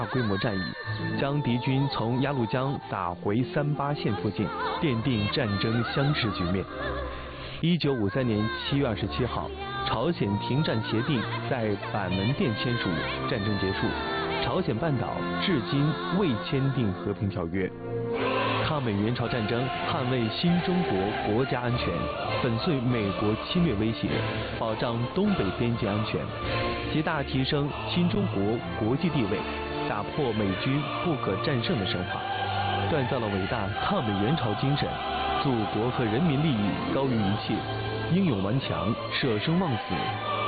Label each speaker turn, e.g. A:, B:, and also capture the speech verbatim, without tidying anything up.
A: 大规模战役，将敌军从鸭绿江打回三八线附近，奠定战争相持局面。一九五三年七月二十七号，朝鲜停战协定在板门店签署，战争结束。朝鲜半岛至今未签订和平条约。抗美援朝战争捍卫新中国国家安全，粉碎美国侵略威胁，保障东北边界安全，极大提升新中国国际地位，打破美军不可战胜的神话，锻造了伟大抗美援朝精神。祖国和人民利益高于一切，英勇顽强，舍生忘死，